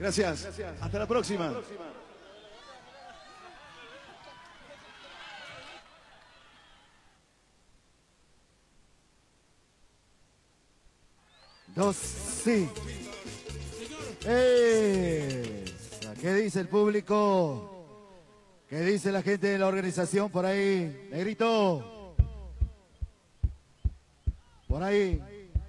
Gracias. Hasta la próxima. Dos, sí. ¿Qué dice el público? ¿Qué dice la gente de la organización por ahí? Negrito. Por ahí.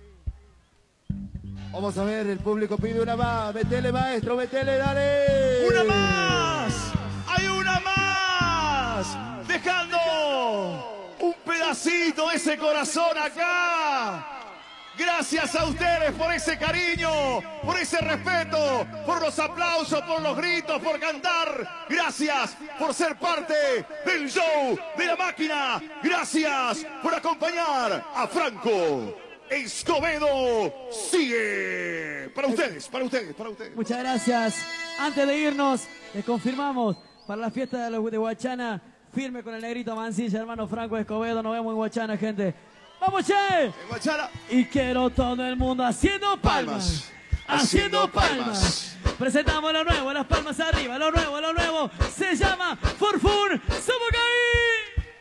Vamos a ver, el público pide una más. Metele, maestro, metele, dale. ¡Una más! ¡Hay una más! Dejando un pedacito de ese corazón acá. Gracias a ustedes por ese cariño, por ese respeto, por los aplausos, por los gritos, por cantar. Gracias por ser parte del show de la máquina. Gracias por acompañar a Franco Escobedo. Sigue. Para ustedes, para ustedes, para ustedes. Muchas gracias. Antes de irnos, les confirmamos para la fiesta de Huachana, firme con el negrito Mancilla, hermano Franco Escobedo. Nos vemos en Huachana, gente. ¡Vamos, che! En Huachana. Y quiero todo el mundo haciendo palmas. Haciendo palmas. Presentamos lo nuevo, las palmas arriba. Lo nuevo se llama Forfún Samucaí.